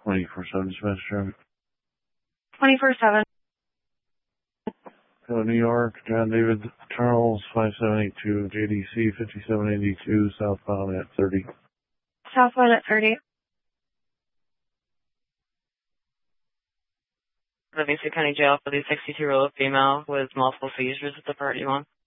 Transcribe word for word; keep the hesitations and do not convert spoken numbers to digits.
twenty-four seven dispatch traffic. twenty-four seven. Go New York, John David Charles, five seven eight two, J D C fifty-seven eighty-two, southbound at thirty. Southbound at thirty. The Mesa County Jail for the sixty-two-year-old female with multiple seizures at the party one.